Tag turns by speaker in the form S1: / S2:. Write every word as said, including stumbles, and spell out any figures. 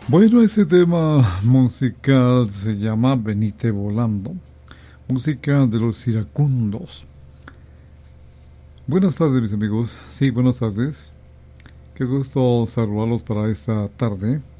S1: Bueno, ese tema musical se llama Venite Volando, música de los iracundos. Buenas tardes, mis amigos. Sí, buenas tardes. Qué gusto saludarlos para esta tarde.